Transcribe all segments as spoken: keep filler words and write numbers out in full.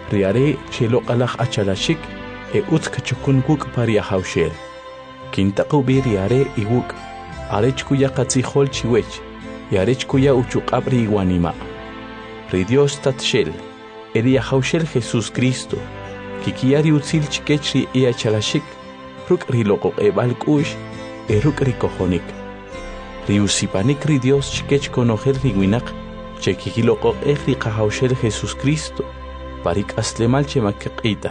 riare shelo qalaq achalashik e utsk chukun kuk paria haushel kintaqu bi riare iwuk arech kuya qatzihol chiwech yarech kuya uchuqabri iwanima ri Dios tatshel eria haushel Jesús Cristo kikiari utzil chikechri e achalashik ruk riloko ebalkush e ruk rikohonik riusipanik ri Dios chikech konojer riwinak chekikiloko ejri qahaushel Jesús Cristo parik aslemal chemakqita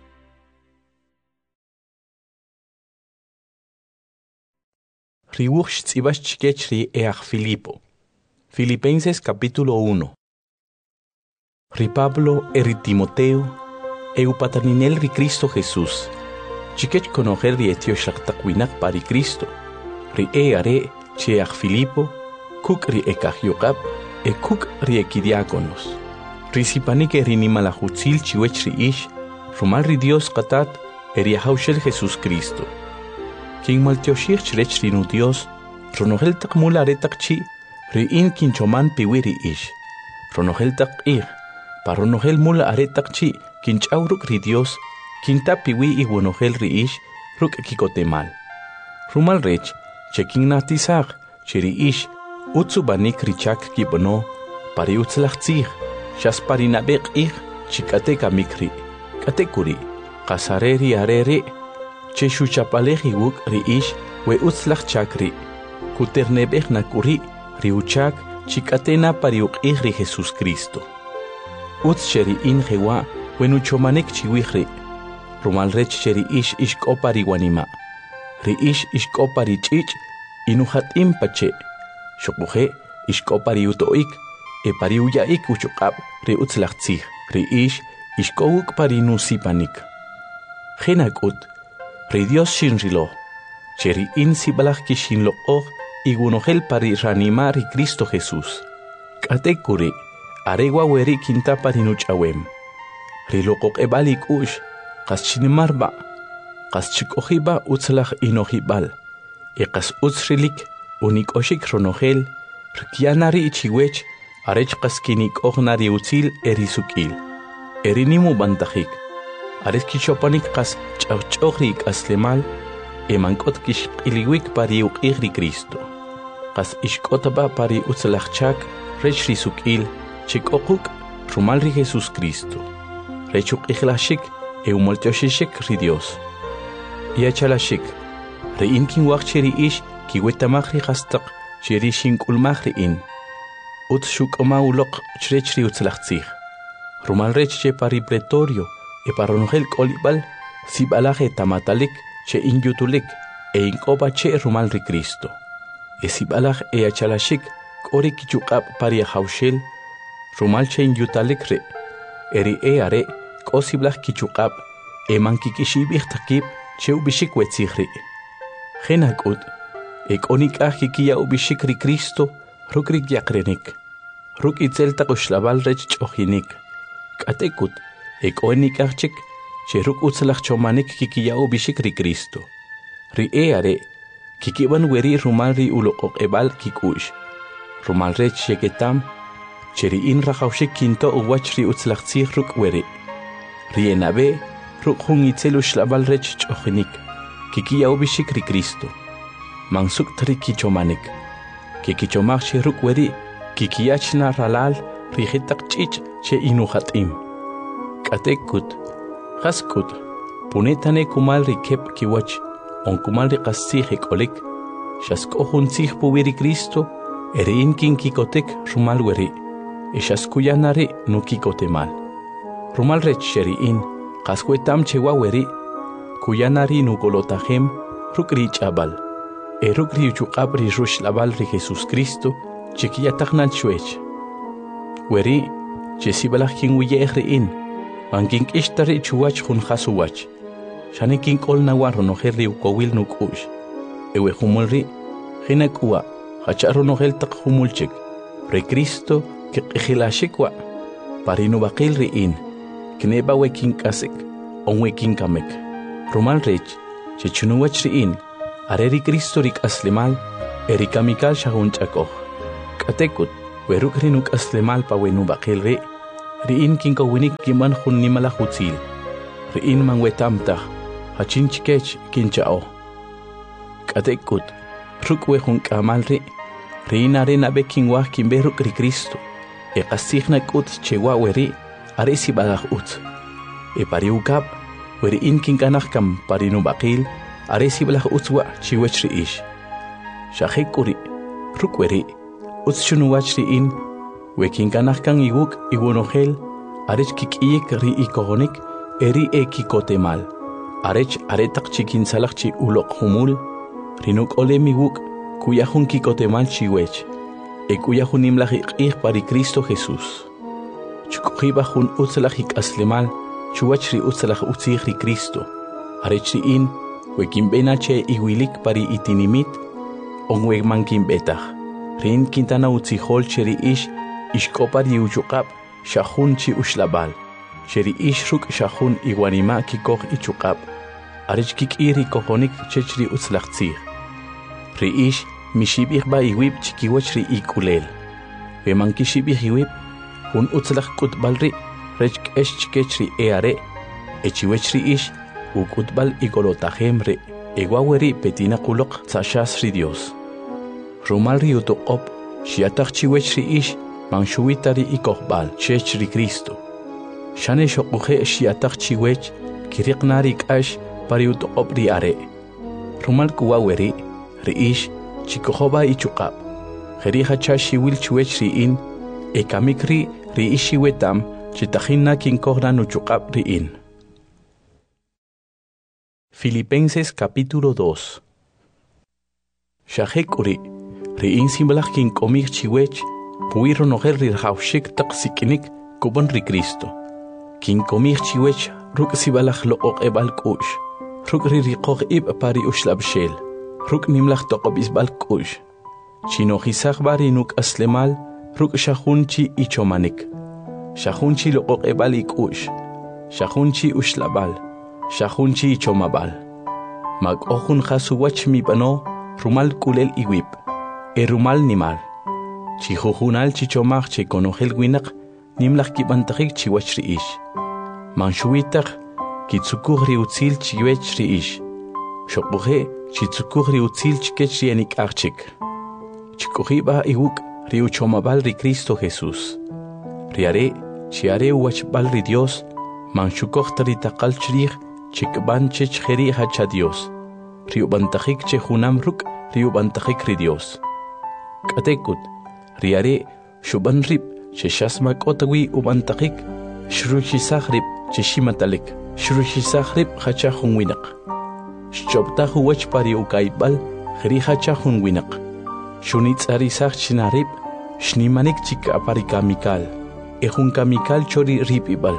riuch tsibash chikechri e ach Filipo Filipenses capítulo uno ri Pablo e ri Timoteo e upataninel ri Cristo Jesús chikech konojer ri etio shaqtaqwinak pari Cristo ri e are che ach Filipo kuk ri ekahyokab e kuk ri ekidiakonos risipanik e rinimala hutzil chiwech ri ish rumal ri Dios qatat e ri haushel Jesús Cristo kin maltioshir chrech ri nu Dios ronohel taqmula retaqchi ri in kinchoman piwiri ish ronohel taqir paronohel mula aretaqchi kinchauruk ri Dios kinta piwi i wonohel ri ish ruk kikotemal rumal rech chekin natisaq chiri ish utsubanik richak kibono pari utzlachtzig shas parinabek ig chikate kamikri katekuri qasareri arere cheshu chapalehi wuk ri ish we utzlach chakri kuternebek nakuri ri uchak chikatena pari uqig ri Jesús Cristo utz cheri in jewa wenuchomanek chiwihri rumal rech cheri ish ishkopari wanima ri ish ishkopari chich inuhatim pache shokuje ishkopari utoik e pari uyaik uchuqab ri utzlachtzig ri ish ishkowuk pari nusipanik genakut ri Dios shinrilo cheri in sibalach kishinlo og igunohel pari ranima ri Cristo Jesús katekuri aregwa weri kinta pari nuchawem ri loqoq ebalik ush qas chinimarba qas chikohiba utzlach inohibal e qas utzrilik unik oshik ronohel rkianari ichiwech arech qaskinik ognari utzil erisukil erinimu bantajik arech kichopanik qas ch'awch'oqrik aslemal emankot kishqiliwik pari uqigri Cristo qas ishkotaba pari utzlachchak rech risukil chikoquk rumalri Jesús Cristo rechuk ihlashik e umoltioshishik ri Dios yachalashik ri inkin waqcheri ish kiwetamagri qastaq cheri shinkulmagri in utshuk omauloq chrechri utzlachtzig rumal rech che pari pretorio e paronogel kolibal sibalaje tamatalik che inyutulik e inkoba che rumal ri Cristo e sibalaj e achalashik kori kichukab pari haushel rumal che inyutalik re eri e are kosiblaj kichukab e mankikishibih takib che ubishik wetzigri genakut e konikaj kikia ubishik ri Cristo rukrik yakrenik ruk itzel taqushlabal rech ch'ojinik katekut e konikajchik che ruk utzlach chomanik kikia ubishik ri Cristo ri e are kikiban weri rumal ri uloqoq ebal kikush rumal rech sheketam cheri in rajawshik kinto uwach ri utzlachtzig ruk weri ri enabe ruk hun itzel ushlabal rech ch'ojinik kikia ubishik ri Cristo mansuk tri kichomanik kikichomag che ruk weri kikiachna ralal rijitak chich che inuhatim katekut qaskut punetane kumal rikep kiwach on kumal ri qassij kolik shasko huntzig puwiri Cristo ere inkin kikotek rumal weri e shaskuyanari no kikotemal rumal rech sheri in qaswetam chewa weri kuyanari no kolotajem rukri chabal e rukri uchuqabri rush labal ri Jesús Cristo chikiyataknan chwech weri chesibalaj kin wiyehri in mankin ishtari chuwach hun khasuwach shanikin kolna waro no herri ukowil nukush ewe humulri hinakua hacharo no hel tak humulchik re Cristo que qihilashikwa parino baqil ri in kneba wekin kasik on wekin kamek rumal rech chechunuwach ri in areri Cristo rik aslimal erikamikal shahun chakoj katekut werukrinuk aslimal pa wenu baqil ri riin kinkawinik kiman hun nimala hutzil, riin man wetamtah, hachinchkech kinchao. Katekut, rukwe hun kamalri, riin arena bekinwah kimberuk ri Cristo, e kastigna kut chewa weri, aresi balah ut. E pariukap, weri in kinkanach kam parinubakil, aresi balah utwa chiwech ri ish. Shahekuri, rukweri, utschunuwach ri in, wekin kanach kan iwuk iwonogel, arech kikiyek ri ikogonik, eri e kikotemal, arech aretak chikin salak chi ulok humul, rinuk ole miwuk, kuyahun kikotemal chiwech, e kuyahun imlahik ik pari Cristo Jesús. Chukujibahun utsalahik aslemal, chuwach ri utsalah utzih ri Cristo, arech ri in, wekin benache iwilik pari itinimit, onweg mankin betach, rin kintana utzihol cheri ish, ishkopar yuchukap, shahun chi ushlabal, cheri ish ruk shahun iwanima kikoch ichukap, arech kikiri kohonik chechri utzlachtzih. Ri ish, mishibich ba iwib chikiwach ri ikulel. Veman kishibich iwib, hun utzlach kutbal ri, rech kesh chikech ri eare, echiwech ri ish, ukutbal igolotahem ri, egwaweri petina kulok tzashas ri Dios. Rumal ri utuqop, shiatach chiwech ri ish, manshuitari ikohbal, chech ri Cristo. Shane shokuhe shiatach chiwech, kiriqnari kash, pari utuqop ri are. Rumal kuwaweri, ri ish, chikohoba ichukap. Jeriha chashiwil chiwech ri in, ekamikri ri ishiwetam, chitahina kinkohran uchukap ri in. Filipenses capítulo dos. Shahekuri, riin simbalach kin komik chiwech, puiro noher ri haushik taksikinik kubon ri Cristo. Kin komik chiwech, ruk sibalach lo ok ebal kush, ruk ri riqog ib pari ushlabshel, ruk nimlach toqob isbal kush. Chino hisach bari nuk aslemal, ruk shahunchi ichomanik. Shahunchi lo ok ebal ikush, shahunchi ushlabal. Shahunchi chomabal. Mag ohun khasuwach mi bano, rumal kulel iwip. E rumal nimal. Chihuhunal chichomach che konohel winak, nimlach kibantakik chiwach ri ish. Manshuitak, kitsukuh ri utzil chiwech ri ish. Shokbuhe, chitsukuh ri utzil chikech ri enik archik. Chikuhiba iwuk ri uchomabal ri Cristo Jesús. Riare, chiare uwachbal ri Dios, manshukoh taritakal chrich, chikban chech jeri hacha Dios. Riubantajik che junam ruk, riubantajik ri Dios. Katekut, riare, shuban rip, che shasmak otawi ubantajik, shruchisach rip, che shimatalik, shruchisach rip hacha junwinak. Shchoptahu wach pari ukaibal, jeri hacha junwinak. Shunitz arisach chinarip, shnimanik chika pari kamikal, ejun kamikal chori ripibal.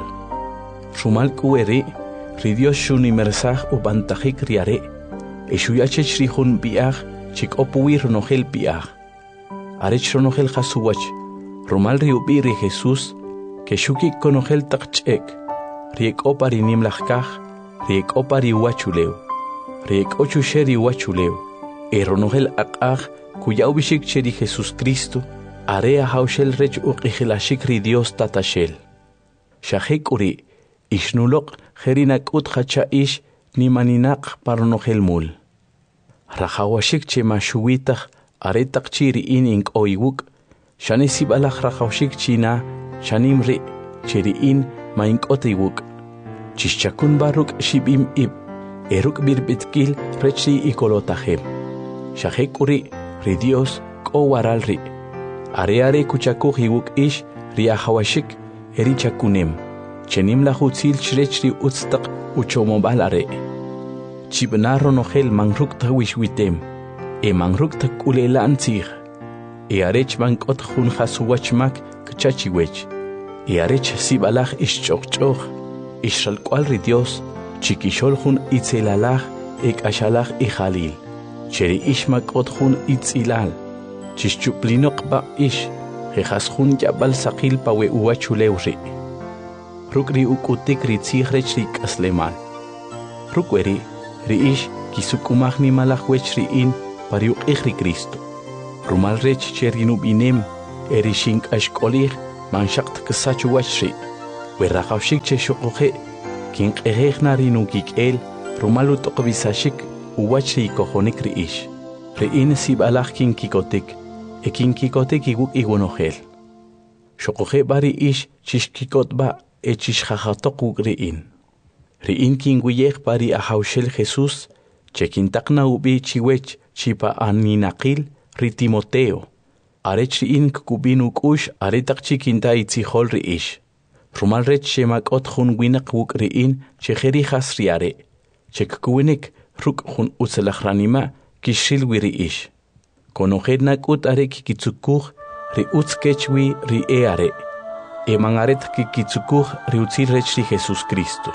Rumal kuere, ri Dios shuni mersach ubantajik riare, e shuyachech rihun biach, chik opuwi ronogel biach. Arech ronogel jasuwach, rumal riubi ri Jesús, que shukik konogel takchek, riek opari nimlachkaj, riek opari wachuleu, riek ochusheri wachuleu, e ronogel akaj, kuya ubishik cheri Jesús Cristo, area haushel rech uqijilashik ri Dios tatashel. Shahek uri, Ishnulok jerinak ut hacha ish ni maninak parnogel mul. Rajawashik che mashuitach aretak chiri in ink oiwuk, shane sibalach rajawashik china, shanimri chiri in ma ink oteiwuk. Chishchakun baruk shibim ib, eruk birbitkil rechi ikolotahem. Shahek uri ri Dios ko waralri. Areare kuchakuh iwuk ish riahawashik erichakunem. Chenim la hutzil chrechri utstak uchomobal are. Chibnaro nogel mangruk ta wishwitem. E mangruk ta kulela antzig. E arech bankot hun hasuwachmak kchachiwech. E arech sibalach ischokchoch. Ishral kwal ri Dios. Chikishol hun itzelalach ek ashalach i halil. Cheri ishmak ot hun itzilal. Chischuplinok ba ish. Jejas hun yabal sakil pawe uwachulewri. Rukri ukutik ri tzighrech ri kaslemal. Rukweri, ri ish kisukumach ni malachwech ri in pariuk ich ri Cristo. Rumal rech cherinub inem, eri shink ashkolich, manshakt kasachuwach ri, werraqawshik che shoqoje kinq'ejejnari nukik'el rumalu t'oqbisashik uwach ri kojonik ri'ish ri'in sib'alaj kinkikotik e kinkikotik iwuk iwonojel shoqoje bari ish chixkikotba e chixjajatoq wuk ri'in ri'in kinwiyej pari ajawxel Jesús che kintaqna ubi chiwech chipa aninaqil ri Timoteo arech ri'in kukubin uk'ux aretaq chikinta itzijol ri'ish rumal rech shemak'ot jun winaq wuk ri'in che jerijas riare che kukuwinik ruk' jun utzalaj ranima kixil wi ri'ish konojed nak'ut are kikitzukuj ri utz kech wi ri e are eman aret kikitzukuj ri utzil rech ri Jesús Cristo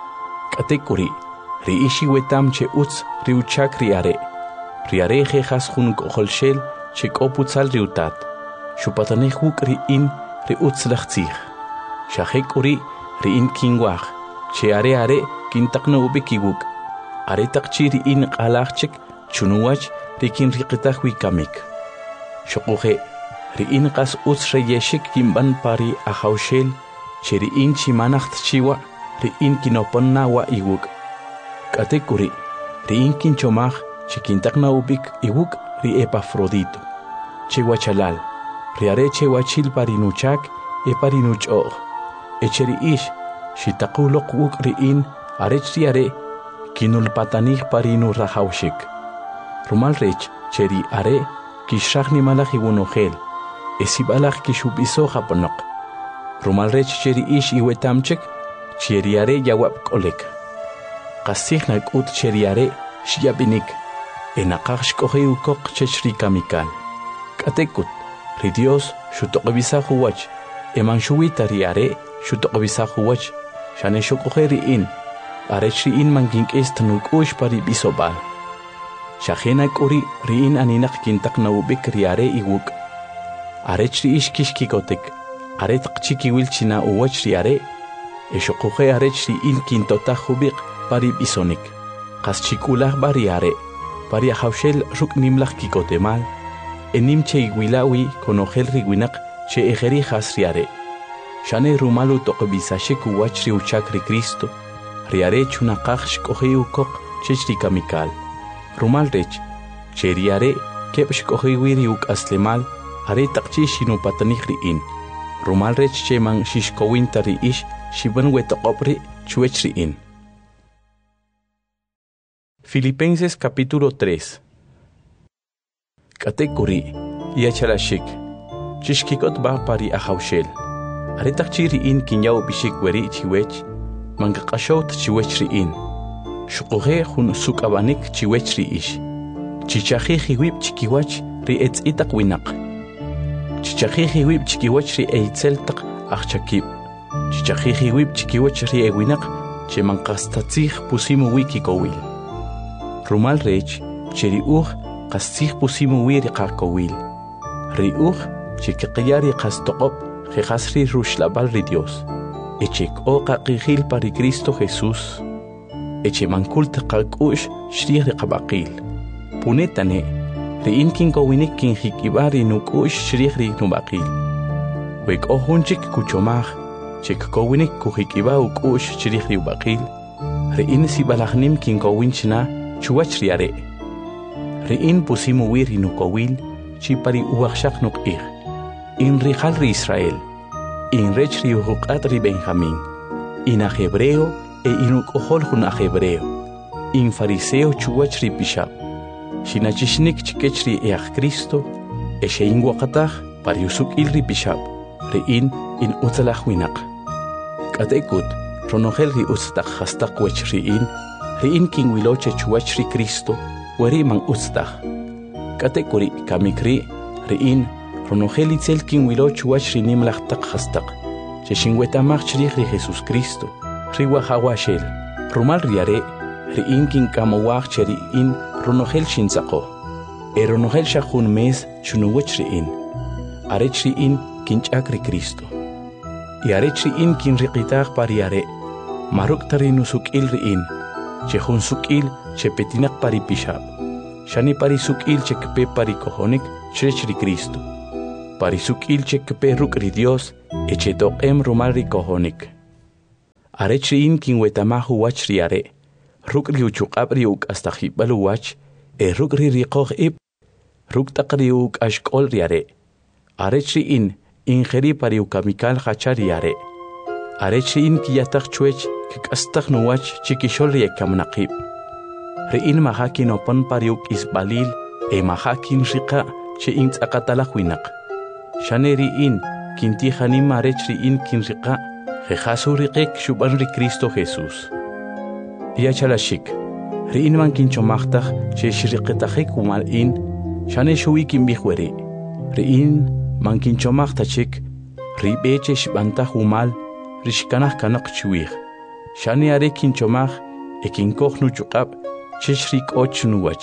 k'atekuri ri'ish iwetam che utz ri uchak ri are ri are jejas jun k'ojolxel che k'o putzal ri utat xupatanej wuk ri'in ri utzlaj tzij xajek uri ri'in kinwaj che are are kintaqna ubi kiwuk aretaq chi ri'in q'alajchik chunuwach ri kinriqitaj wi kamik xoquje ri'in qas utz reyexik kinb'an pari ajawxel che ri'in chimanaj tchiwa ri'in kinoponna wa iwuk k'atek uri ri'in kinchomaj che kintaqna ubik iwuk ri Epafrodito che wachalal ri are che wachil pari nuchak e pari nuch'oj eche ri'ish xitaquloq wuk ri'in arech ri are kinulpatanij pari nu rajawxik rumal rech che ri are kixraj nimalaj iwonojel e sib'alaj kixub'isoj aponoq rumal rech che ri'ish iwetamchik che ri are yawab k'olek qasij nak'ut che ri are xyab'inik e naqaj xk'oje ukoq chech ri kamikal k'atekut ri Dios xutoq'b'isaj uwach eman xuwita ri are xutoq'b'isaj uwach xane xok'oje ri'in arech ri'in man kink'is tnuk'ux pari b'isob'al xajena k'uri ri'in aninaq kintaqna ubik ri are iwuk arech ri'ix kixkikotik aretaq chi kiwil china uwach ri are e xoqoje arech ri'in kintotaj ubiq pari b'isonik qas chik'ulaj b'a ri are pari ajawxel ruk' nimlaj kikotemal e nim che iwilawi konojel ri winaq che ejerijas ri are xane rumalu toqb'isashik uwach ri uchak ri Cristo ri are chunaqaj xk'oje ukoq chech ri kamikal rumal rech che ri are keb' xk'oje wi ri uk'aslemal aretaq chi xinupatanij ri'in rumal rech che man xixkowinta ri'ish xib'an wetoq'ob' ri' chwech ri'in. Filipenses capítulo tres. K'atek uri yachalashik chixkikot ba pari ajawxel aretaq chi ri'in kinyaw b'ixik weri chiwech mankaq'axowt chiwech ri'in xuqoje jun suk'ab'anik chiwech ri'ish chichajij iwib' chikiwach ri etz'itaq winaq chichajij iwib' chikiwach ri eitzel taq ajchakib' chichajij iwib' chikiwach ri ewinaq che manqastatzij pusimu wi kikowil rumal rech che ri uj qas tzij pusimu wi ri qakowil ri uj che kiqya ri qas toq'ob' jejas ri ruxlab'al ri Dios eche k'o qaqijil pari Cristo Jesús eche mankult qak'ux xrij ri qab'aqil punetane ri'in kinkowinik kinjik'ib'a ri nuk'ux xrij ri nub'aqil we k'o jun chik kuchomaj che kkowinik kujik'ib'a uk'ux xrij ri ub'aqil ri'in sib'alaj nim kinkowin china chuwach ri are ri'in pusimu wi ri nukowil chi pari uwajxaq nuk'ij in rijal ri Israel in rech ri ujuq'at ri Benjamín in aj hebreo e in uk'ojol jun aj hebreo in fariseo chuwach ri pixab' xinachixnik chikech ri e aj Cristo e xe'in waqataj pari usuk'il ri pixab' ri'in in utzalaj winaq k'atekut ronojel ri utztaq jastaq wech ri'in ri'in kinwiloche chuwach ri Cristo weri man utztaj k'atekuri kamik ri ri'in ronojel itzel kinwilo chuwach ri nimlaj taq jastaq che xinwetamaj chrij ri Jesús Cristo ri wajawaxel rumal ri are ri'in kinkamowaj che ri'in ronojel xintz'aqoj e ronojel xa jun mes xunuwach ri'in arech ri'in kinch'ak ri Cristo y arech ri'in kinriqitaj pari are maruk' ta ri nusuk'il ri'in che jun suk'il che petinaq pari pixab' xani pari suk'il che kpe pari kojonik chech ri Cristo pari suk'il che kpe ruk' ri Dios e che toq'em rumal ri kojonik Arechrin kin wetamahu wach riare. Ruk riuchuk abriuk hasta hibalu wach. E ruk ririkoh ip. Ruk takriuk ashkol riare. Arechrin ingeri pariukamikal hachariare. Arechrin kiyatak chuech kikastak nuwach chikishol riekamnaqib. Riin mahakin opon pariuk isbalil e mahakin rika che ints akatalahwinak. Shane riin kinti hanim arech riin kin rika jejasu riqek shuban ri Cristo Jesús. Yachalashik riin man kinchomachtaj che shriqetajek umal in shane shui kinbihweri. Riin man kinchomachtajik ribeche shbantaj umal rishkanaj kanaq chuij. Shane are kinchomaj e kinkoh nuchuqab chishrik och nuwach.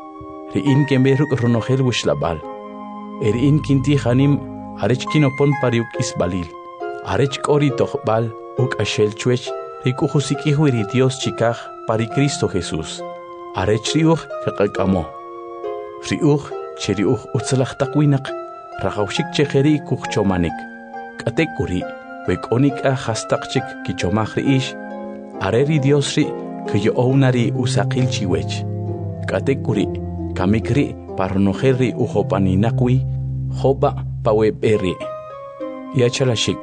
Riin kemberuk ronojel wishlabal. Riin kinti hanim arech kinopon pariuk isbalil. Arech kori tohbal uk ashel chuech rikujusikihwiri Dios chikaj pari Cristo Jesús. Arech riuj kakakamo. Riuj cheriuj utzalajtakwinak rajawshik chejeri kuchchomanik. Katekuri wekonik a hastakchik kichomaj riish. Areri Dios ri kuyo ounari usaqil chiwech. Katekuri kamikri parnojerri ujopaninakwi jopa paweberi. Yachalashik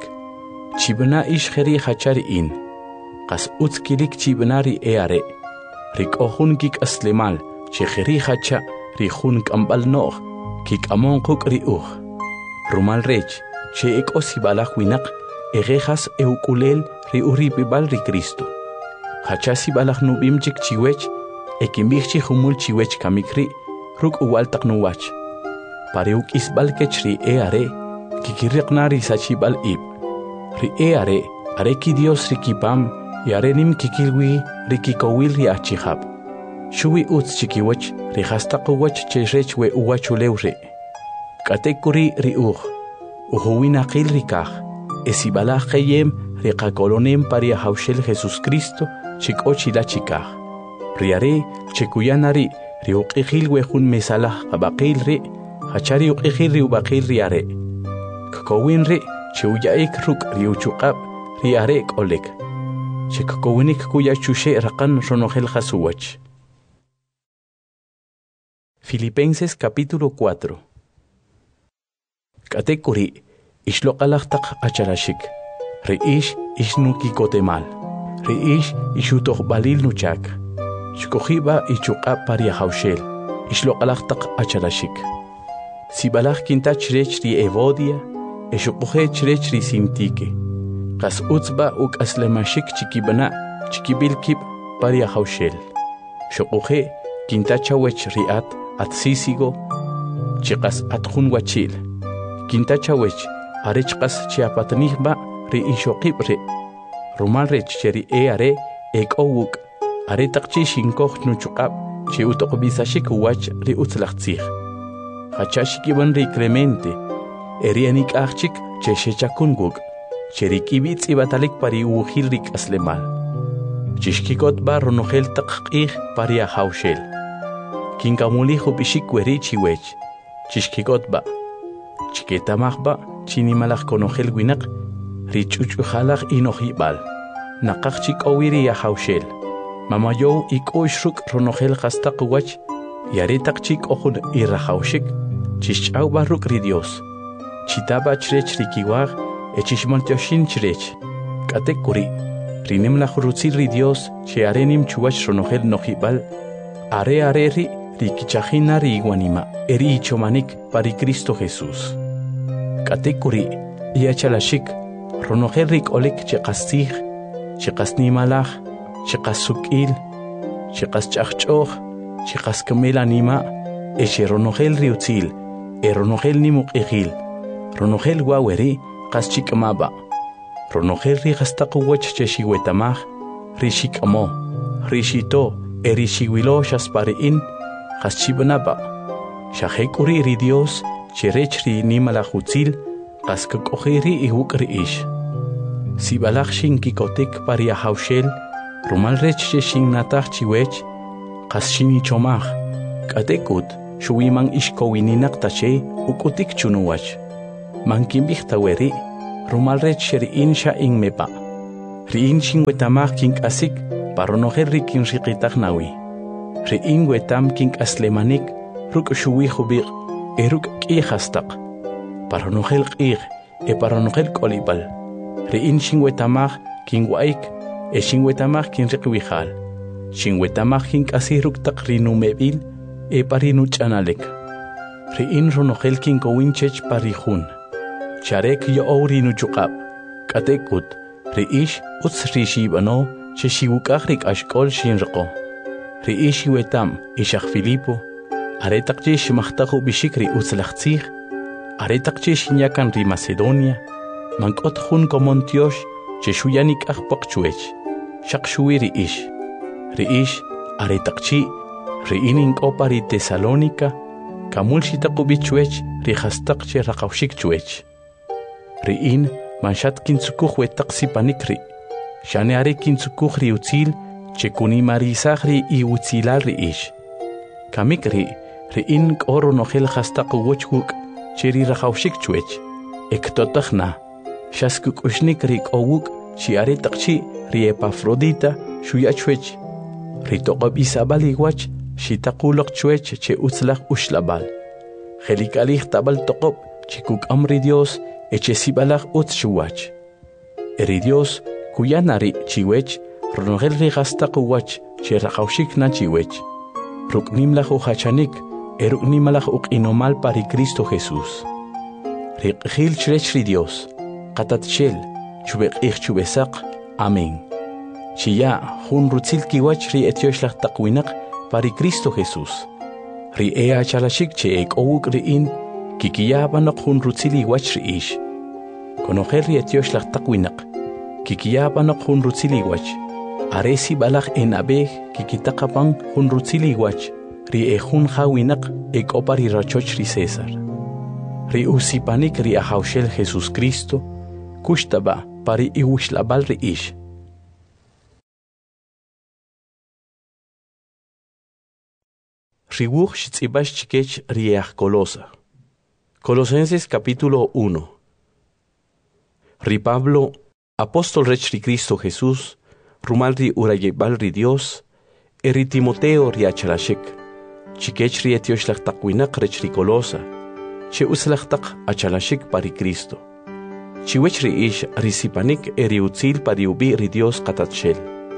chibna ishjeri hachari in. Qas utskilik chibnari eare. Rik ohun kik aslemal chejeri hacha rihun kambal noh kik amon kuk riuj. Rumal rech che ek osibalaj winak egejas eukulel riuripibal ri Cristo. Hachasi balaj nubim chik chiwech ekimbihchi humul chiwech kamikri ruk uwaltak nuwach. Pareuk isbal kechri eare kikiriqnari sachibal ib. Ri eare areki Dios rikipam yarenim kikilwi rikikowil ri achihab. Shuwi utz chikiwach rihastaqwach cherech we uwachulewre. Katekuri ri uj. Uhuwinaqil rikaj. Esibalaj keyem rikakolonem paria haushel Jesus Cristo chikochila chikaj. Riare chekuyanari riuqijil wejun mesalah qabaqil ri hachari uqijil riubaqil riare. Kakowin ri cheuyaik ruk riuchuqab riare kolek. Chekakowinik kuya chushe raqan ronojel jasuwach. Filipenses capítulo cuatro. Katekuri ishloqalaqtaq achalashik. Riish ishnuki kotemal. Riish ishutoq balil nuchak. Shkojiba ichuqab paria haushel. Ishloqalaqtaq achalashik. Sibalaj kintach rech ri evodia. Eshuqoje chrech ri sintike. Qas utzba uk aslemashik chikibana chikibilkib paria haushel. Shuqoje kintachawech riat at sisigo chiqas atjun wachil. Kintachawech arechqas chiapatnihba ri ishoqibre. Rumal rech cheri eare ek owuk aretaqchi shinkoj nuchuqab chi utoqbisashik wach ri utzlaqtzij. Hachashikiban ri Clemente erianik achik cheshechakunguk cherikibitz ibatalik pari ujilrik aslemal. Chishkikot ba ronojel taqqij paria haushel. Kinkamuli hubishik weri chiwech. Chishkikot ba chiketamajba chinimalaj konojel winak richuchujalaj inojibal. Naqaqchik owiri ya haushel. Mamayow ikuishruk ronojel hastaqwach yaretaqchik ojun irrajawshik chishch'aw barruk ri Dios. Chitaba chrech rikiwaj echishmontoshin chrech. Katekuri rinem la jurutzil ri Dios che arenim chuwach ronojel nojibal. Are are ri rikichajina ri iguanima eri ichomanik pari Cristo Jesús. Katekuri yachalashik ronojel rik olek cheqastij cheqasnimalaj cheqasukil cheqasch'ajch'oj cheqaskamel anima eche ronojel riutzil e ronojel nimuq'ijil. Ronojel waweri qaschikmaba. Ronojel ri qastaqwach cheshiwetamaj rishikamo. Rishito erishiwilo shaspariin qaschibnaba. Shajekuri ri Dios cherech ri nimalajutzil qaskakojeri iwuk riish. Sibalaj shinkikotik paria haushel rumal rech cheshinnataj chiwech qasshinichomaj. Katekut shuwiman ishkowininak tache ukutik chunuwach. Mankimbih taweri rumal rech sheriin sha inmepa. Riin xinwetamaj kink'asik paronojel rikin riqitaj nawi. Riin wetam kinkaslemanik ruk' xuwi jubiq e ruk' k'ij hastaq. Paronojel q'ij e paronojel k'olib'al. Riin xinwetamaj kinwa'ik e xinwetamaj kinriqwijal. Xinwetamaj kink'asij ruk' taq rinumeb'il e parinuch'analek. Riin ronojel kinkowinchech parijun. Charek yo'ow rinuchuqab. K'atek'ut ri'ix utz rixib'ano che xiwuk'aj rik'axk'ol xinriqo. Ri'ix xiwetam ixaj Filipo, are taqchi ximajtaj ub'ixik ri utzlaj tzij, are taqchi xinyakan ri Macedonia, mank'ot jun komon tiox che xuya nik'aj poq chwech, xaq xuwi ri'ix. Ri'ix are taqchi ri'in ink'opa ri Tesalónica, kamul xitaq ub'i chwech ri jastaq che raqawxik chwech. Ri'in manshat kintzukuj wetaq sipanik ri, xane are kintzukuj ri utzil che kunimarizaj ri iutzilal ri'ix. Kamik ri, ri'in k'o ronojel jastaq uwoch wuk' che ri raqawxik chwech, ektotaj na, xaskuk'uxnik ri k'o wuk' chi are taqchi ri Epafrodita xuya chwech. Ri toqob isabal iwach xitaquloq chwech che utzlaj uxlabal. Jelikalij tabal toqob che kuk'am ri Dios eche sibalaj utz xuwach. Eri Dios kuyana ri chiwech ronojel ri jastaq uwach che raqawxik na chiwech. Ruk'nimlaj ujachanik e ruk'nimalaj uq'inomal pari Cristo Jesús. Ri q'ijil chrech ri Dios, qatatchel, chubeq'ij chubesaq, amén. Chiya jun rutzil kiwach ri etioxlaj taq winaq pari Cristo Jesús. Ri e achalashik che e k'owuk ri'in kikiyab'anoq jun rutzil iwach ri'ix. Konojel ri etioxlaj taq winaq, kikiyab'anoq jun rutzil iwach. Are sib'alaj e nab'ej kikitaqapan jun rutzil iwach ri e jun ja winaq e k'opa ri rachoch ri César. Ri usipanik ri ajawxel Jesús Cristo, kuxtaba pari iwuxlab'al ri'ix. Riwuj xtz'ibax chikech ri aj Colosa. Colosenses capítulo uno. Ri Pablo, apóstol rech ri Cristo Jesús, rumal ri urayebal ri Dios, e ri Timoteo ri achalashik, chikech ri etioxlaj taq winaq rech ri Colosa, che uslaj taq achalashik pari Cristo. Chiwech ri ix ri sipanik e ri utzil pari ubi ri Dios qatatxel.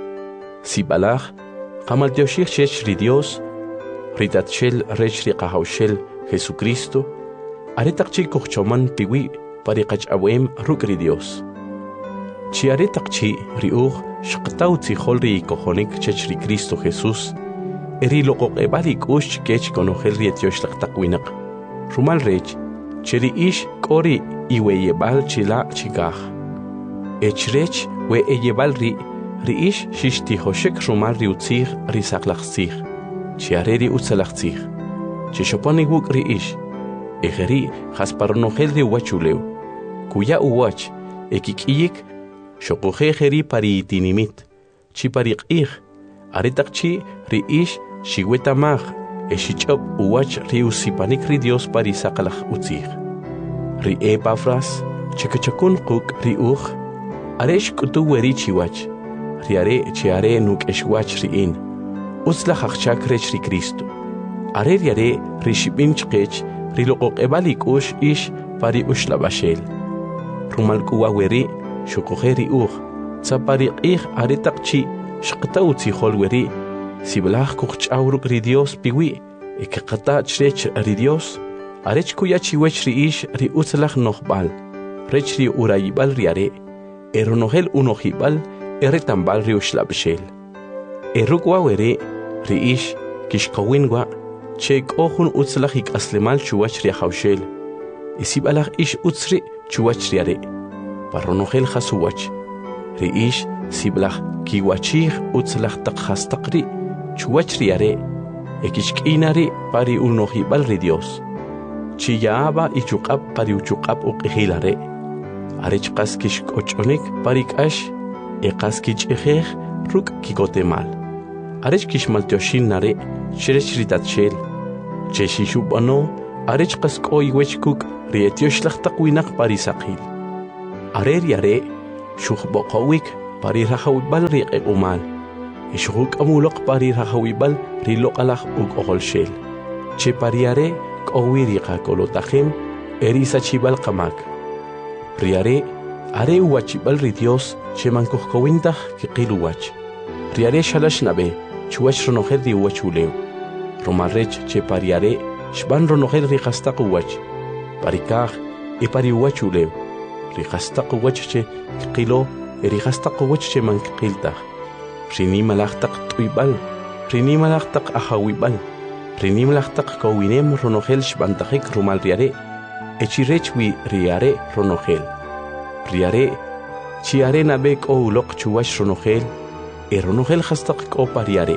Sibalaj, qamal tioxij chech ri Dios, ri tatxel rech ri qajawxel Jesucristo, are taqchi kuqchoman piwi pari qach'awem ruk' ri Dios. Chi are taqchi ri uj xqtaw tzijol ri ikojonik chech ri Cristo Jesús, e ri loqoq'eb'al ik'ux chikech konojel ri etioxlaj taq winaq. Rumal rech, che ri ix k'o ri iweyeb'al chila' chikaj. Ech rech we eyeb'al ri, ri ix xixtijoxek rumal ri utzij ri saqlaj tzij, chi are ri utzalaj tzij. Chi xopon iwuk' ri ix, ejeri jasparonojel ri uwachulew, kuya uwach, ekik'iyik, xoqoje ejeri pari itinimit, chi pari q'ij, are taqchi ri ix xiwetamaj, e xich'ob uwach ri usipanik ri Dios pari saqlaj utzij. Ri Epafras, chekachakun quk' ri uj, are xk'utu weri chiwach, ri are chi are nuk'exwach ri'in, utzlaj ajchak rech ri Cristo. Are ri are ri xib'in chqech ri loqoq'eb'al ik'ux ix pari uxlab'axel. Rumal k'uwa weri xuqoje ri uj, tza pari q'ij are taqchi xqta utzijol weri, siblaj kuqch'aw ruk' ri Dios piwi, e keqata chrech ri Dios, arech kuya chiwech ri ix ri utzlaj nojb'al, rech ri urayib'al ri are, e ronojel unojib'al e retamb'al ri uxlab'xel. E ruk'wa weri ri ix kixqawin wa' che k'o jun utzlaj ik'aslemal chuwach ri ajawxel, e sib'alaj ix utzri chuwach ri are, parronojel jasuwach. Ri ix siblaj kiwachij utzlaj taq jastaq ri chuwach ri are, e kixk'ina ri pari unojib'al ri Dios. Chiya'aba ichuq'ab pari uchuq'ab uq'ijil are, arech qas kixk'och'onik pari k'ax, e qas kich'ijej ruk' kikotemal. Arech kixmaltioxin nare, xerech ri tatxel, che xixub'ano, arech qas k'o iwech kuk' ri etioxlaj taq winaq pari saqil. Are ri are, xuqb'oqowik pari rahawibal ri umal. Ishuk amulok pari rahawibal ri lokalak ug okolshel. Che pariare kowiri ka kolotahim erisa chibal kamak. Riare are uwachibal ri Dios che mankuhkowintah kikiluwach. Riare shalash nabe chuwach ronohel ri uwachuleu. Romarech che pariare shban ronohel ri kastakuwach. Parikah e pari uwachuleu. Ri kastakuwach che kikilo eri kastakuwach che mankikiltah. Rini malaktak tuibal. Rini malaktak ahawibal. Rini malaktak kowinem ronohel shbantahik rumal riare. Echirechwi riare ronohel. Riare chiare nabek o ulok chuwash ronohel. E ronohel hastak ko pariare.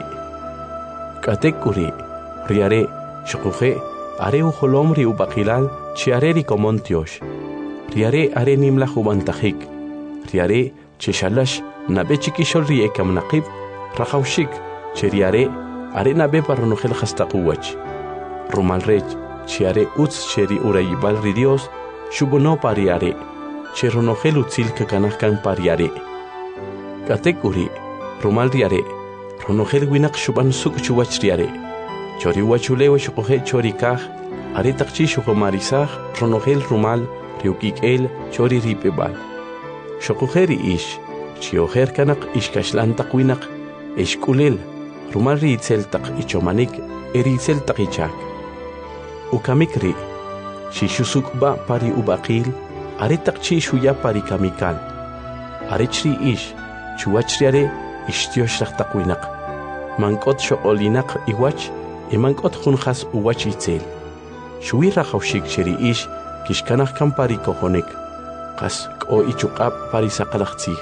Katekuri riare shkuhe are uholom ri ubakilal chiare ri komontiosh. Riare are nimla hubantahik. Riare cheshalash nabe chikishol ri ekam naqib rahawshik cheriare are nabe paronohel hastakuwach. Rumalrech chiare uts cheri urayibal ri Dios shubuno pariare. Cheronohel utzil kakanahkan pariare. Katekuri rumal riare. Ronohel winak shuban suk chuwach riare. Chori wachulewe shukohe chori kah. Are takchi shukomarisah ronohel rumal riukik el chori ripebal. Shukoheri ish. Chioher kanak ishkashlan tak winak. Eshkulel. Rumal ri itzel tak ichomanik. Eri itzel tak ichak. Ukamikri. Shishusuk ba pari ubakil. Are takchi shuya pari kamikal. Are chri ish. Chuwachriare ishtiosh takwinak. Mankot shokolinak iwach. E mankot khunkhas uwach itzel. Shui rahawshik cheri ish. Kishkanach kam pari kohonek. Kas ko ichukab pari sakalaktsig.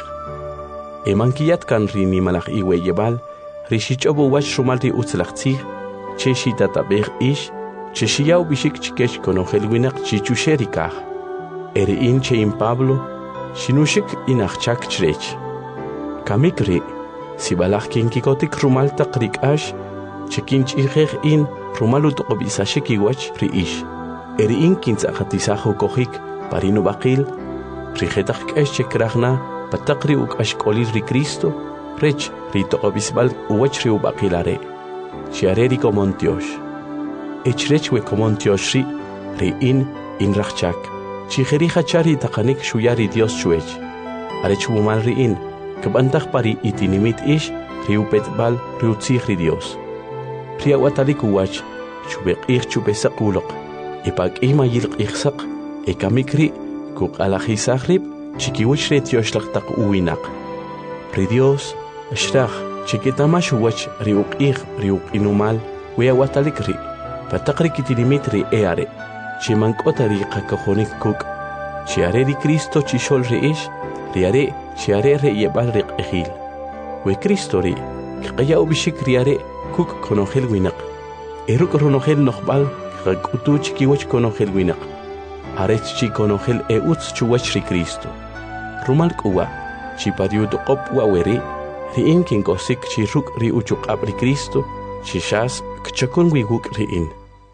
E mankiyat kan rini malak iwe yebal. Rishichobu wach shumal ri utzlaktsig. Cheshi tatabeg ish. Cheshiyaw bishik chikesh konohel winak chichusherikah. Ere in che in Pablo, shinushik in achchak chrech. Kamikri, sibalach kinkikotik rumal takrik ash, chekinch ihech in rumalut obisashik iwach riish. Ere in kintzachatisahu kohik, parino bakil, rihetach ash chekrachna, patakri uk ashkolir ri Cristo, rech rito obisbal uwach ri ubakilare. Chiareri komontiosh. Echrech we komontiosh ri, ri in in rachchak. Chiheri hachari takanik shuyari Dios chuech. Arech wumal riin. Kabantach pari itinimit ish. Riupet bal riutzich ri Dios. Ria watalik uwach. Chubek ich chubesak ulok. Ipag ima yilk ichsak. Ekamikri. Kuk alachisakrib. Chikiwich re tioslak tak uwinak. Ri Dios. Ashrach. Chikitamash uwach riuk ich riuk inumal. Wea watalik ri. Patakrik itinimit ri eare. Chimankota ri kakahonik kuk. Chiare di Cristo chishol reish. Riare chiare re yebal ri ejil. We Cristo ri. Kaya ubishik riare kuk konohel winak. Eruk ronohel nohbal kakutu chikiwach konohel winak. Arech chi konohel e uts chuwach ri Cristo. Rumal kuwa. Chipadiu do kop waweri. Ri in kinkosik chiruk ri uchuk ab ri Cristo. Chishas kchakun wiguk ri in.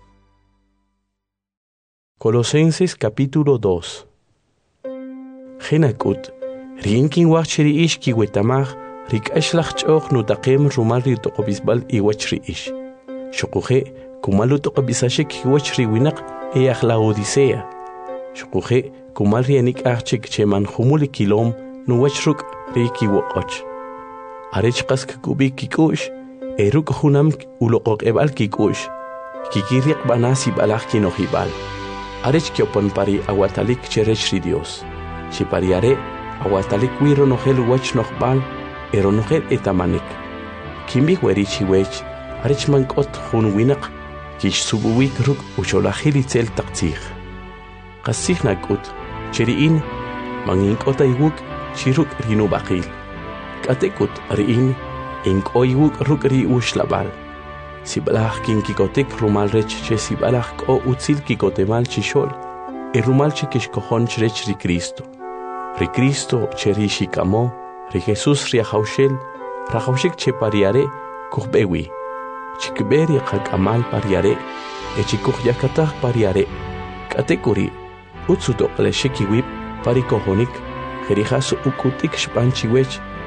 Colosenses capítulo dos. Genakut, rinkin wachri ish ki wetamach, rik ashlach choch no takem rumal ri tokobisbal i wachri ish. Shokuhe, kumalu tokobisashe ki wachri winak e akhla odisea. Shokuhe, kumal rianik achik cheman humuli kilom no wachruk ri ki wokoch. Arech kask kubi kikush, eruk hunam ulokok ebal kikush. Kikiriak banasi balach kinohibal. Arech kiopon pari awatalik cherech ri Dios. Si pariare awatalik wiro nohel wach nohbal ero nohel etamanik. Kimbi weri chiwech arech mankot hun winak kish subuwik ruk ucholahil itzel taktzich. Kasich nakut cheriin manginkota iwuk chiruk rinu bakil. Katekut riin inko iwuk ruk ri ushlabal. Sibalach kinkikotek rumal rech che sibalach ko utzil kikotemal chishol. E rumal che kishkohon chrech ri Cristo. Ri Cristo che ri shikamo, ri Jesus ri ahaushel, rahaushik che pariare kuhbewi. Chikberi kakamal pariare, e chikuh yakatah pariare. Katekuri, utsutok le shikiwip parikohonik, jerihas ukutik shpanchiwech,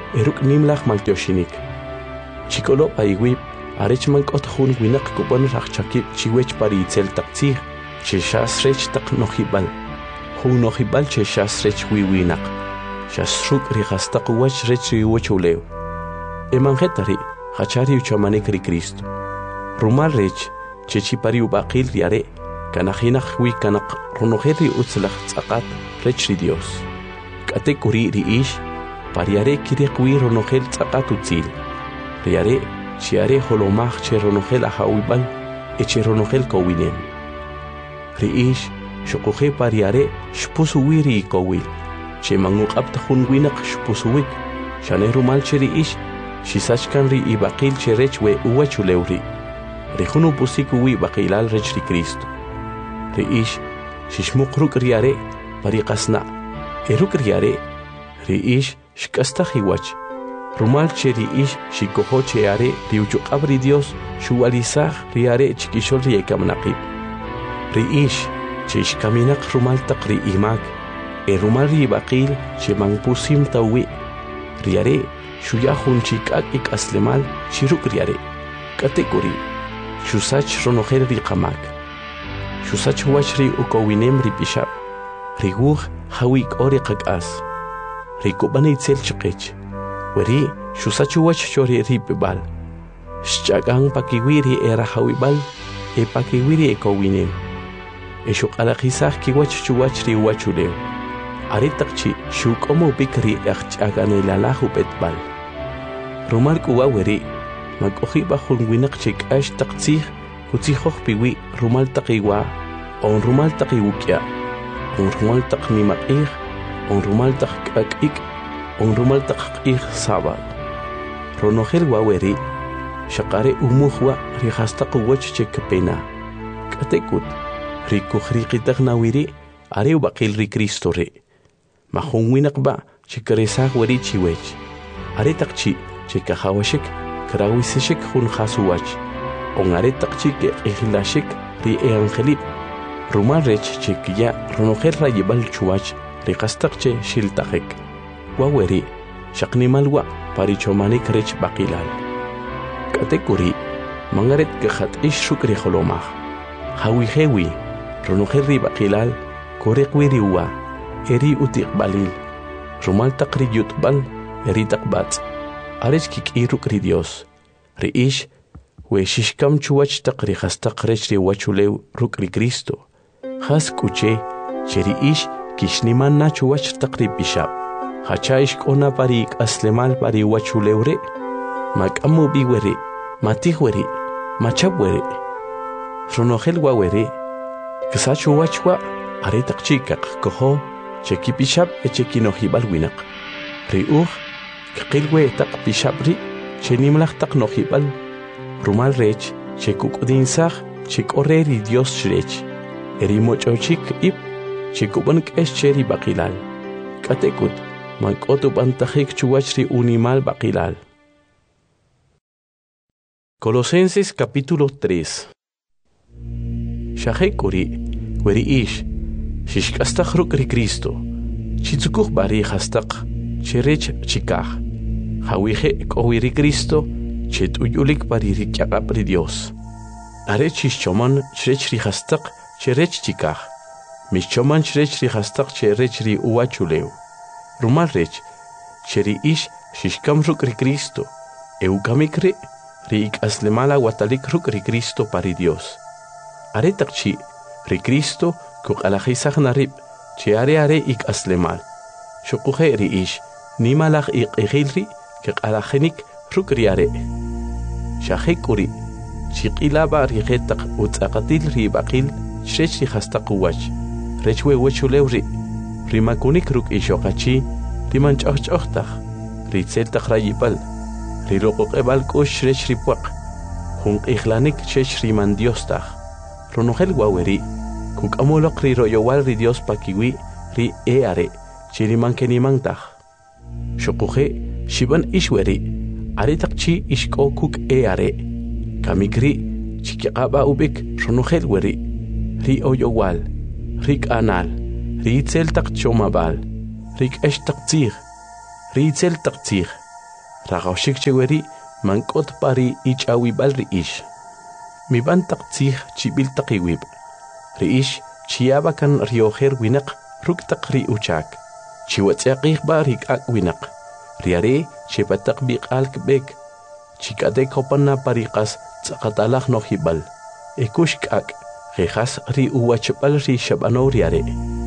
eruk nimlach maltioshinik. Chikolo paiwip, arech man kothun winak kupon rachakip chiwech pari itzel taktsir, cheshas rech tak nohibal. Hun nohibal cheshas rech wiwinak. Shasruk rihastak wach rech riwochulew. Emangetari, hachari uchamanek ri Cristo. Rumal rech, chechipari ubakil riare, kanajinach wi kanak runoheri utzlach tzakat rech ri Dios. Kate kuri ri ish, pariare kirek wi runohel tzakat utzil. Riare, chiare holomach che runohel ahawibal, eche runohel kowinem. Ri ish, shokohe pariare, shpusu wiri kowil. Che manguk abtahun winak shpusuwik, shane rumal che ri ish, shisachkan ri ibakil che rech we uwachulewri. Rihunu pusiku wi bakilal rech ri Cristo. Ri ish, shishmuk ruk riare, pariqasna. Eruk riare, ri ish, shkastah iwach. Rumal che ri ish, shikoho che are, ri uchuqab ri Dios, shuwalisah riare chikishol ri ekamnaqib. Ri ish, che ishkaminak rumal tak ri imak. E rumal ri bakil, che mangpusim tawi. Riare, shuyahun chikak ik aslemal, chiruk riare. Katekuri. Shusach ronoher ri qamak. Shusach wach ri ukowinem ri pishab. Ri guh hawik ori qakas. Ri kubane itzel chiqech. Weri shusach wach chori ri pibal. Shchagang pakiwiri era hawibal. E pakiwiri ekowinem. E shuqalaqisah ki wach chuwach ri wachulew. Aritakchi shukomo bikri echchagane lalahu betbal. Rumal kuwa weri. Mag-ohi ba kung winak chik ash taktsih, kutsihoh piwi rumal takiwa, on rumal takiwukya, on rumal tak ni makih, on rumal tak kakik, on rumal tak kakih sabal. Ronohel waweri, shakare umuhwa rihasta kuwach chik pena. Katekut, rikuhri kitag nawiri, are bakil ri Cristo re. Mahung winak ba, chikaresah weri chiwech. Are takchi, chikahawashik, Krawisishik hun khasuwach. Ongare takchik ehlashik ri eangelip. Rumal rech chikia ronoher rayibal chuwach riqastakche shiltakek. Waweri shaqnimalwa parichomanik rech bakilal. Katekuri mangaret kahat ishuk ri holomah. Hawi hewi ronoher ri bakilal korekwiri wa eri utiqbalil. Rumal takri yutbal eri takbat. Arech kik iruk ri Dios. Ri ish, we shishkam chuwach tak ri khastak rech ri wachulew ruk ri Cristo. Khas kuche, che ri ish kishniman na chuwach tak ri bishab. Hacha ish kona pari ik aslemal pari wachulew re. Makamu bi weri, matih weri, machab weri. Ronohel wa weri. Kisa chuwach wa, are tak chikak koho, che ki bishab e che kinohibal winak. Ri uh, Kilwe tak pishabri, che nimlach tak nohibal. Rumal rech, che kukodinsach, che koreri Dios rech. Eri mochochik ip, che kubank es cheri bakilal. Katekut, mankotu bantahik chuachri unimal bakilal. Colosenses capítulo tres. Shahekuri, weri ish, shishkastach rukri Cristo. Chitzukuch bari hastak, cherech chikach. Hawije kowiri Cristo, chet uyulik pariri chakapri Dios. Are chischoman chrech rihastak, cherech chikach. Mischoman chrech rihastak, cherech ri uachulew. Rumal rech, cheri ish shishkam rukri Cristo. Eukamikre, ri ik aslemala watalik rukri Cristo pari Dios. Are takchi, ri Cristo, kuk alajisach narib, che are are ik aslemal. Shokuhe ri ish, nimalach ik egilri, Kek alajenik rukriare. Shahekuri, Chikilaba rigetak utzakatil ribakil, Shrech rihastak uwach. Rechwe wechulewri, Rimakunik ruk ishokachi, Rimanch ochchochtach, Ritzeltak rayipal, Rirokok ebal kosh shrech ripuak, Hunk ihlanik chech riman diostach. Ronohel waweri, Kuk amolok riroyowal ri Dios pakiwi, Ri eare, Chiriman kenimantach. Shokuhe, Shiban ishweri, aritakchi ishko kuk e are. Kamikri, chikiaba ubik, ronohel weri. Ri oyowal, rik anal, ri itzel tak chomabal, rik esh taktzir, ri itzel taktzir, raqawshik cheweri mank'ot pari ich'awib'al ri'ix. Miban taq tzij chibil taq iwib. Ri'ix chiyaba kan riojer winaq ruk' taq ri'uchak. Chiwatz'yaqij ba rik'ak winaq. Riare chepataq biq'al kb'ek. Chik'atek hopana pariqas tz'aqatalaj nojib'al. Ekux k'ak qejas ri'uwachb'al ri xab'anow riare.